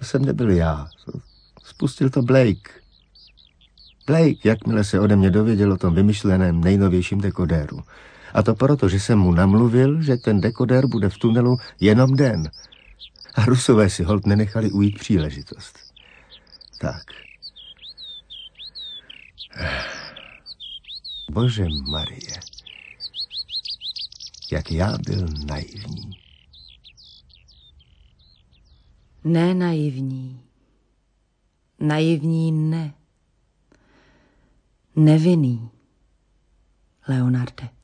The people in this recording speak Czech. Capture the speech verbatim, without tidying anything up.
To jsem nebyl já. Spustil to Blake. Blake, jakmile se ode mě dověděl o tom vymyšleném nejnovějším dekodéru. A to proto, že jsem mu namluvil, že ten dekodér bude v tunelu jenom den. A Rusové si holt nenechali ujít příležitost. Tak. Bože Marie, jak já byl naivní. Ne naivní. Naivní ne. Nevinný, Leonarde.